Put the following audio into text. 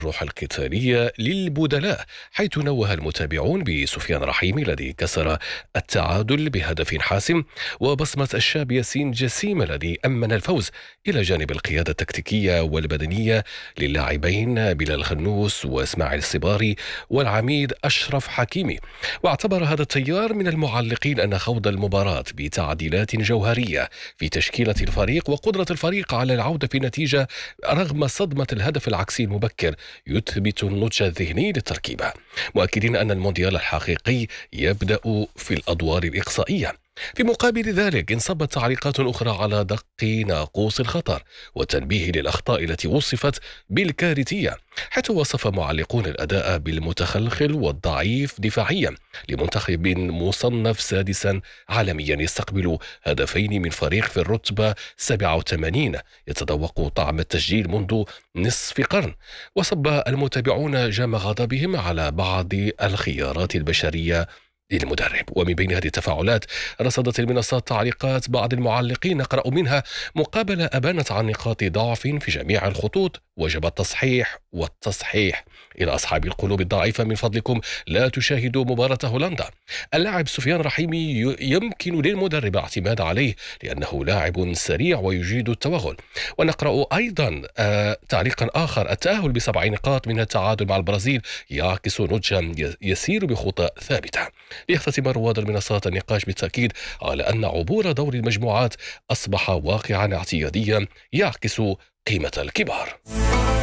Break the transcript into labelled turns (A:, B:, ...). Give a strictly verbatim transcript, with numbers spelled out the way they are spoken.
A: الروح القتالية للبدلاء، حيث نوه المتابعون بسفيان رحيمي الذي كسر التعادل بهدف حاسم، وبصمة الشاب ياسين جسيم الذي أمن الفوز، إلى جانب القيادة التكتيكية والبدنية للاعبين بلال الخنوس وإسماعيل الصباري والعميد أشرف حكيمي. واعتبر هذا التيار من المعلقين أن خوض المباراة بتعديلات جوهرية في تشكيلة الفريق وقدرة الفريق على العودة في نتيجة رغم صدمة الهدف العكسي المبكر يثبت النضج الذهني للتركيبة، مؤكدين أن المونديال الحقيقي يبدأ في الأدوار الإقصائية. في مقابل ذلك انصبت تعليقات أخرى على دق ناقوس الخطر والتنبيه للأخطاء التي وصفت بالكارثية، حيث وصف معلقون الأداء بالمتخلخل والضعيف دفاعيا لمنتخب مصنف سادسا عالميا يستقبل هدفين من فريق في الرتبة سبعة وثمانين يتذوق طعم التسجيل منذ نصف قرن. وصب المتابعون جام غضبهم على بعض الخيارات البشرية للمدرب. ومن بين هذه التفاعلات رصدت المنصات تعليقات بعض المعلقين نقرأ منها: مقابلة أبانت عن نقاط ضعف في جميع الخطوط، وجب التصحيح والتصحيح. إلى أصحاب القلوب الضعيفة، من فضلكم لا تشاهدوا مباراة هولندا. اللاعب سفيان رحيمي يمكن للمدرب الاعتماد عليه لأنه لاعب سريع ويجيد التوغل. ونقرأ أيضا آه تعليقا آخر: التأهل بسبع نقاط من التعادل مع البرازيل يعكس نضجا يسير بخطى ثابتة. ليختتم رواد المنصات النقاش بالتأكيد على أن عبور دور المجموعات أصبح واقعا اعتياديا يعكس قيمة الكبار.